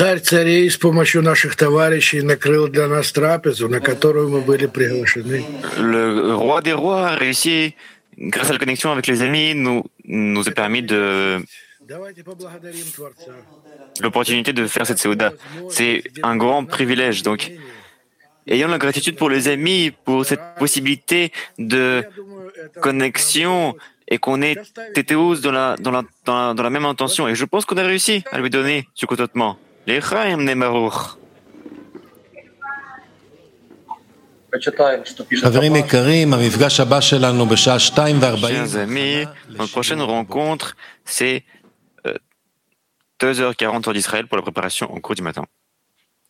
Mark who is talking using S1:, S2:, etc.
S1: Царь царей с помощью наших товарищей накрыл для нас трапезу, на которую мы были приглашены.
S2: Le roi des rois a réussi, grâce à la connexion avec les amis, nous a permis l'opportunité de faire cette Séouda. C'est un grand privilège. Donc, ayons la gratitude pour les amis, pour cette possibilité de connexion et qu'on ait Tétéous dans la même intention. Et je pense qu'on a réussi à lui donner ce contentement. L'Echaim Nemaruch.
S3: Chers
S2: amis, notre prochaine rencontre, c'est 2h40 heure d'Israël pour la préparation en cours du matin.